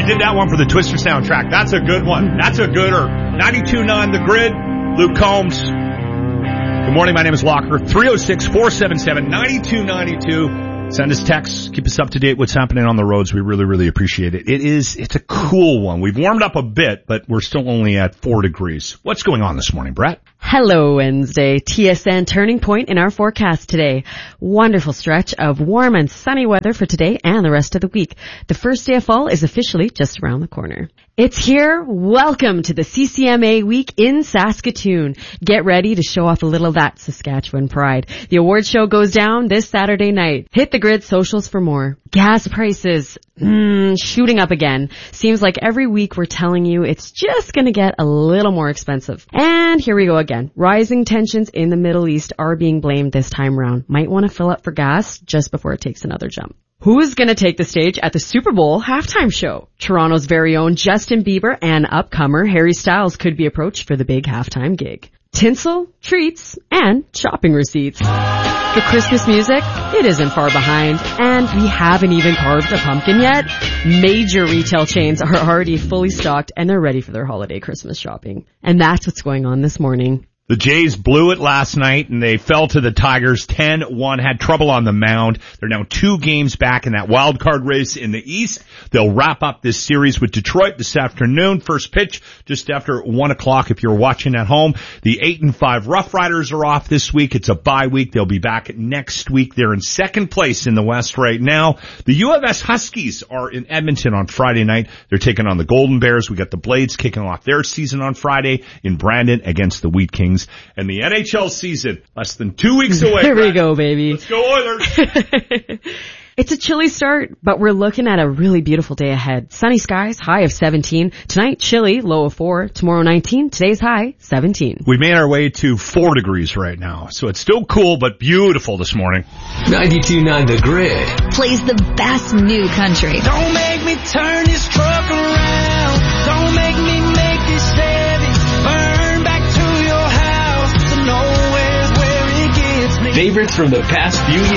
did that one for the Twister soundtrack. That's a good one. That's a gooder. 92.9 The Grid. Luke Combs. Good morning. My name is Walker. 306-477-9292. Send us texts. Keep us up to date what's happening on the roads. We really, really appreciate it. It's a cool one. We've warmed up a bit, but we're still only at 4 degrees. What's going on this morning, Brett? Hello, Wednesday. TSN turning point in our forecast today. Wonderful stretch of warm and sunny weather for today and the rest of the week. The first day of fall is officially just around the corner. It's here. Welcome to the CCMA week in Saskatoon. Get ready to show off a little of that Saskatchewan pride. The award show goes down this Saturday night. Hit the Grid socials for more. Gas prices, shooting up again. Seems like every week we're telling you it's just gonna get a little more expensive. And here we go again. Rising tensions in the Middle East are being blamed this time around. Might want to fill up for gas just before it takes another jump. Who's going to take the stage at the Super Bowl halftime show? Toronto's very own Justin Bieber and upcomer Harry Styles could be approached for the big halftime gig. Tinsel, treats, and shopping receipts. For Christmas music, it isn't far behind, and we haven't even carved a pumpkin yet. Major retail chains are already fully stocked, and they're ready for their holiday Christmas shopping. And that's what's going on this morning. The Jays blew it last night, and they fell to the Tigers 10-1, had trouble on the mound. They're now 2 games back in that wild card race in the East. They'll wrap up this series with Detroit this afternoon. First pitch just after 1 o'clock if you're watching at home. The 8-5 Rough Riders are off this week. It's a bye week. They'll be back next week. They're in second place in the West right now. The U of S Huskies are in Edmonton on Friday night. They're taking on the Golden Bears. We got the Blades kicking off their season on Friday in Brandon against the Wheat Kings. And the NHL season, less than 2 weeks away. Here we go, baby. Let's go Oilers. It's a chilly start, but we're looking at a really beautiful day ahead. Sunny skies, high of 17. Tonight, chilly, low of 4. Tomorrow, 19. Today's high, 17. We made our way to 4 degrees right now, so it's still cool but beautiful this morning. 92.9 The Grid plays the best new country. Don't make me turn this truck around. Don't make me make this Chevy burn back to your house. To nowhere's where it gets me. Favorites from the past few years.